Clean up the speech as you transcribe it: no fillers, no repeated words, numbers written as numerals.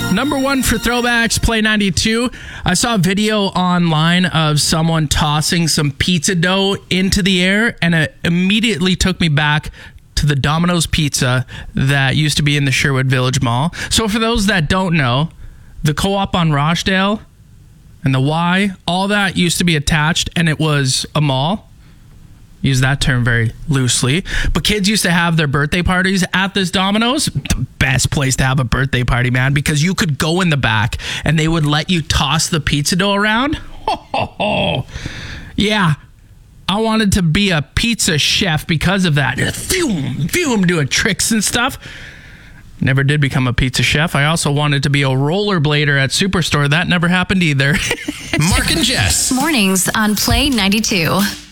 Number one for throwbacks, Play 92. I saw a video online of someone tossing some pizza dough into the air, and it immediately took me back to the Domino's Pizza that used to be in the Sherwood Village Mall. So for those that don't know, the Co-op on Rochdale and the Y, all that used to be attached, and it was a mall. Use that term very loosely. But kids used to have their birthday parties at this Domino's. The best place to have a birthday party, man, because you could go in the back and they would let you toss the pizza dough around. Yeah. I wanted to be a pizza chef because of that. Phew, doing tricks and stuff. Never did become a pizza chef. I also wanted to be a rollerblader at Superstore. That never happened either. Mark and Jess. Mornings on Play 92.